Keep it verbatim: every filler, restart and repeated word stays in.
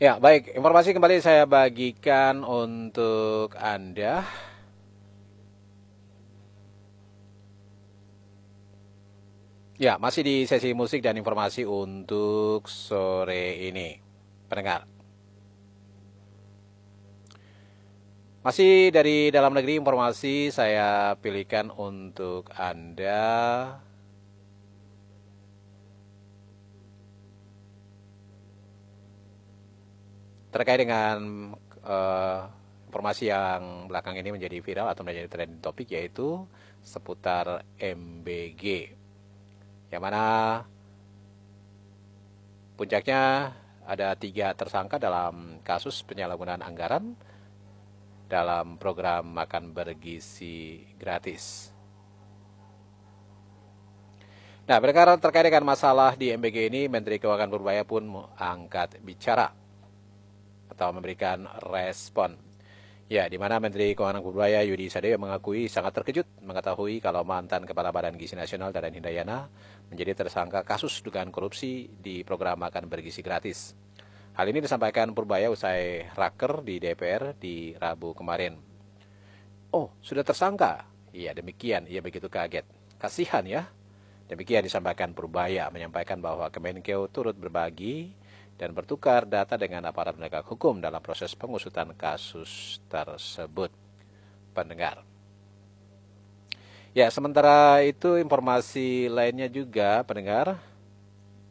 Ya, baik. Informasi kembali saya bagikan untuk Anda. Ya, masih di sesi musik dan informasi untuk sore ini. Pendengar. Masih dari dalam negeri informasi saya pilihkan untuk Anda. Terkait dengan uh, informasi yang belakang ini menjadi viral atau menjadi trending topik, yaitu seputar M B G, yang mana puncaknya ada tiga tersangka dalam kasus penyalahgunaan anggaran dalam program makan bergizi gratis. Nah, berkaitan terkait dengan masalah di M B G ini, Menteri Keuangan Purbaya pun angkat bicara atau memberikan respon. Ya, di mana Menteri Keuangan Purbaya Yudi Sadewa mengakui sangat terkejut mengetahui kalau mantan Kepala Badan Gizi Nasional Dadan Hindayana menjadi tersangka kasus dugaan korupsi di program makan bergizi gratis. Hal ini disampaikan Purbaya usai raker di D P R di Rabu kemarin. Oh, sudah tersangka? Iya, demikian. Ia begitu kaget. Kasihan ya. Demikian disampaikan Purbaya, menyampaikan bahwa Kemenkeu turut berbagi dan bertukar data dengan aparat penegak hukum dalam proses pengusutan kasus tersebut. Pendengar. Ya, sementara itu informasi lainnya juga, pendengar.